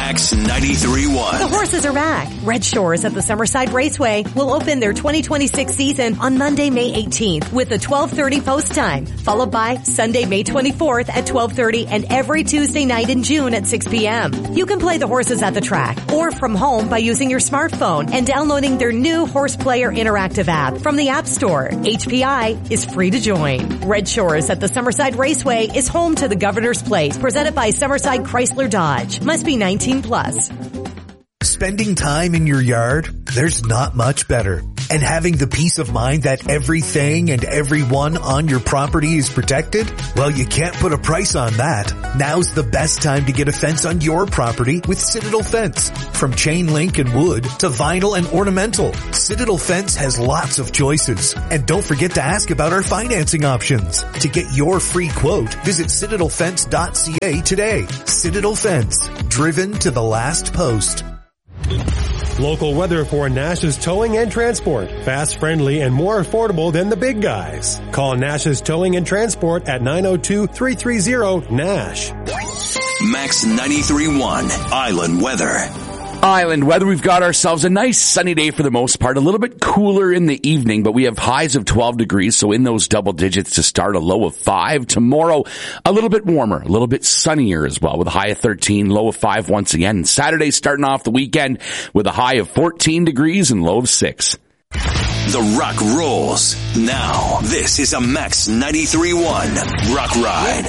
Max 93.1. The horses are back. Red Shores at the Summerside Raceway will open their 2026 season on Monday, May 18th with a 12:30 post time, followed by Sunday, May 24th at 12:30 and every Tuesday night in June at 6 p.m. You can play the horses at the track or from home by using your smartphone and downloading their new Horse Player interactive app from the App Store. HPI is free to join. Red Shores at the Summerside Raceway is home to the Governor's Plate, presented by Summerside Chrysler Dodge. Must be 19 plus. Spending time in your yard? There's not much better. And having the peace of mind that everything and everyone on your property is protected? Well, you can't put a price on that. Now's the best time to get a fence on your property with Citadel Fence. From chain link and wood to vinyl and ornamental, Citadel Fence has lots of choices. And don't forget to ask about our financing options. To get your free quote, visit citadelfence.ca today. Citadel Fence, driven to the last post. Local weather for Nash's Towing and Transport. Fast, friendly, and more affordable than the big guys. Call Nash's Towing and Transport at 902-330-NASH. Max 93.1 Island Weather. Island weather, we've got ourselves a nice sunny day for the most part, a little bit cooler in the evening, but we have highs of 12 degrees, so in those double digits to start, a low of 5. Tomorrow, a little bit warmer, a little bit sunnier as well, with a high of 13, low of 5 once again. Saturday starting off the weekend with a high of 14 degrees and low of 6. The Rock rolls. Now, this is a Max 93.1 Rock Ride.